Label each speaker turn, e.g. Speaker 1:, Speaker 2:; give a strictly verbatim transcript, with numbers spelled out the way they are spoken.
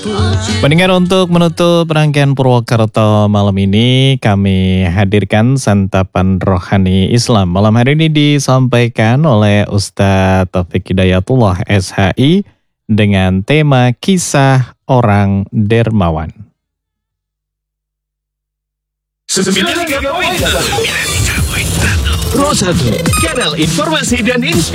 Speaker 1: Pendengar, untuk menutup rangkaian Purwokerto malam ini, kami hadirkan santapan rohani Islam. Malam hari ini disampaikan oleh Ustadz Taufik Hidayatullah S H I dengan tema Kisah Orang Dermawan.
Speaker 2: sembilan puluh tiga koma satu Pro satu, kanal informasi dan inspirasi.